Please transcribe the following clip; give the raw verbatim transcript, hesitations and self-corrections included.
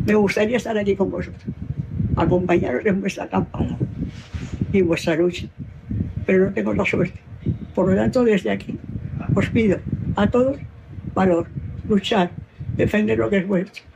Me gustaría estar allí con vosotros, acompañaros en vuestra acampada y en vuestra lucha, pero no tengo la suerte. Por lo tanto, desde aquí os pido a todos valor, luchar, defender lo que es vuestro.